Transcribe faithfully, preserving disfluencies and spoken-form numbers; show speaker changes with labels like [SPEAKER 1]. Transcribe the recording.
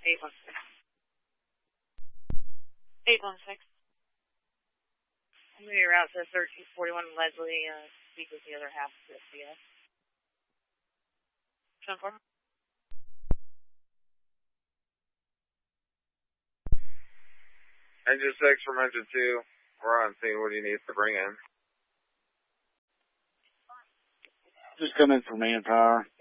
[SPEAKER 1] eight one six. eight one six. I'm going to route to thirteen forty-one Leslie, uh, speak with the other half of the C S. ten four.
[SPEAKER 2] Engine six from engine two. We're on scene. What do you need to bring in?
[SPEAKER 3] Just come in for manpower.